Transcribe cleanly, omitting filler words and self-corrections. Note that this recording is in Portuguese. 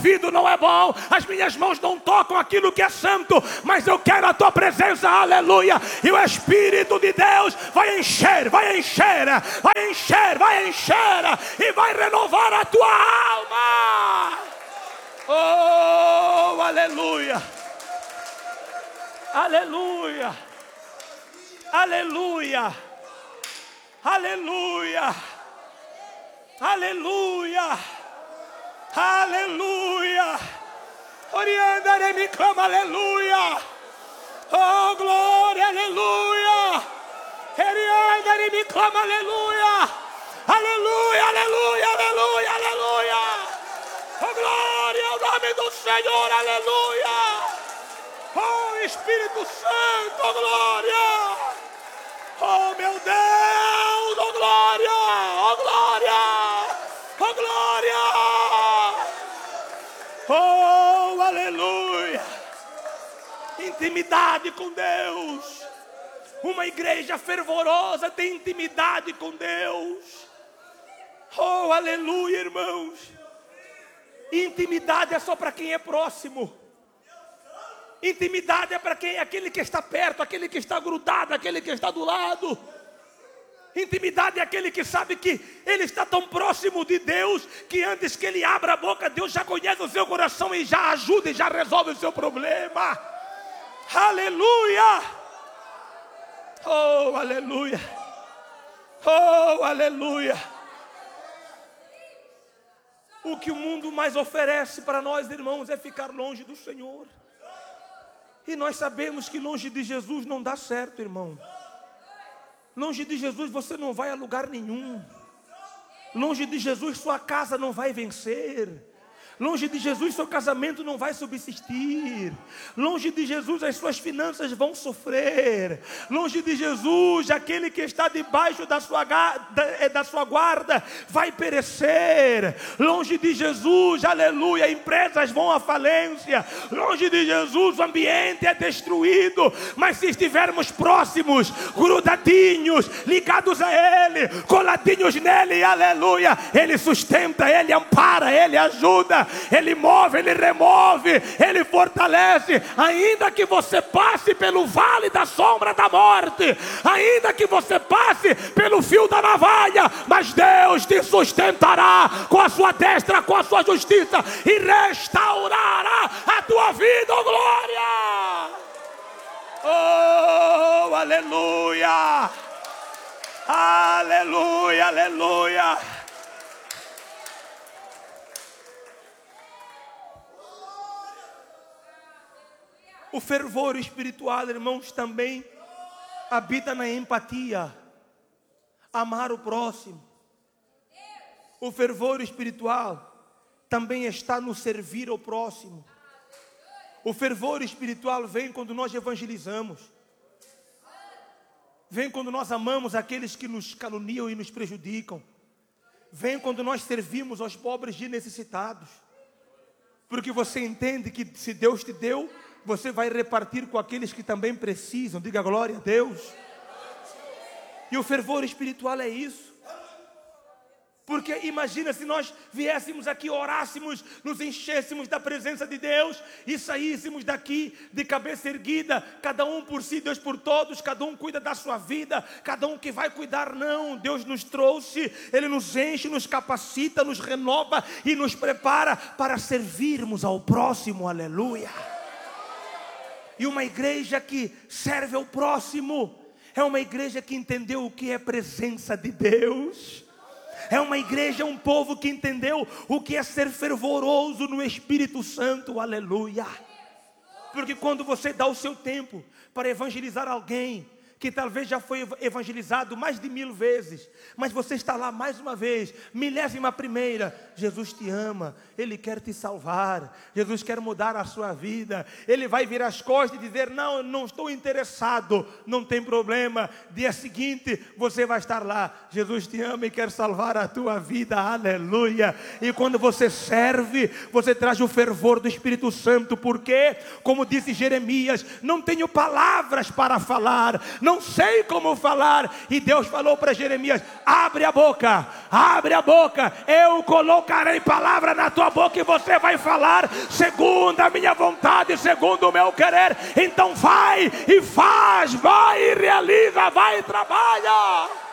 ouvido não é bom, as minhas mãos não tocam aquilo que é santo, mas eu quero a tua presença, aleluia. E o Espírito de Deus vai encher, vai encher, vai encher, vai encher e vai renovar a tua alma. Oh, aleluia, aleluia, aleluia, aleluia, aleluia, aleluia. Orianda me clama, aleluia. Oh, glória, aleluia. Orianda me clama, aleluia. Aleluia, aleluia, aleluia, aleluia. Oh, glória ao nome do Senhor, aleluia. Oh, Espírito Santo, oh, glória. Oh, meu Deus, oh, glória, oh, glória, oh, glória. Oh, aleluia. Intimidade com Deus. Uma igreja fervorosa tem intimidade com Deus. Oh, aleluia, irmãos. Intimidade é só para quem é próximo. Intimidade é para quem é aquele que está perto, aquele que está grudado, aquele que está do lado. Intimidade é aquele que sabe que ele está tão próximo de Deus que antes que ele abra a boca, Deus já conhece o seu coração e já ajuda e já resolve o seu problema. Aleluia! Oh, aleluia! Oh, aleluia! O que o mundo mais oferece para nós, irmãos, é ficar longe do Senhor. E nós sabemos que longe de Jesus não dá certo, irmão. Longe de Jesus você não vai a lugar nenhum. Longe de Jesus sua casa não vai vencer. Longe de Jesus seu casamento não vai subsistir. Longe de Jesus as suas finanças vão sofrer. Longe de Jesus aquele que está debaixo da sua guarda vai perecer. Longe de Jesus, aleluia, empresas vão à falência. Longe de Jesus o ambiente é destruído. Mas se estivermos próximos, grudadinhos, ligados a Ele, coladinhos nele, aleluia, Ele sustenta, Ele ampara, Ele ajuda, Ele move, Ele remove, Ele fortalece. Ainda que você passe pelo vale da sombra da morte, ainda que você passe pelo fio da navalha, mas Deus te sustentará com a sua destra, com a sua justiça, e restaurará a tua vida, oh glória. Oh, aleluia, aleluia, aleluia. O fervor espiritual, irmãos, também habita na empatia. Amar o próximo. O fervor espiritual também está no servir ao próximo. O fervor espiritual vem quando nós evangelizamos. Vem quando nós amamos aqueles que nos caluniam e nos prejudicam. Vem quando nós servimos aos pobres e necessitados. Porque você entende que se Deus te deu, você vai repartir com aqueles que também precisam. Diga glória a Deus. E o fervor espiritual é isso. Porque imagina se nós viéssemos aqui, orássemos, nos enchêssemos da presença de Deus e saíssemos daqui de cabeça erguida, cada um por si, Deus por todos, cada um cuida da sua vida, cada um que vai cuidar. Não, Deus nos trouxe, Ele nos enche, nos capacita, nos renova e nos prepara para servirmos ao próximo, aleluia. E uma igreja que serve ao próximo é uma igreja que entendeu o que é presença de Deus. É uma igreja, um povo que entendeu o que é ser fervoroso no Espírito Santo, aleluia. Porque quando você dá o seu tempo para evangelizar alguém que talvez já foi evangelizado mais de 1000 vezes, mas você está lá mais uma vez, 1001ª, Jesus te ama, Ele quer te salvar, Jesus quer mudar a sua vida. Ele vai virar as costas e dizer, não, eu não estou interessado, não tem problema. Dia seguinte, você vai estar lá, Jesus te ama e quer salvar a tua vida, aleluia. E quando você serve, você traz o fervor do Espírito Santo, porque, como disse Jeremias, não tenho palavras para falar, não não sei como falar. E Deus falou para Jeremias: abre a boca, eu colocarei palavra na tua boca e você vai falar segundo a minha vontade, segundo o meu querer. Então vai e faz, vai e realiza, vai e trabalha.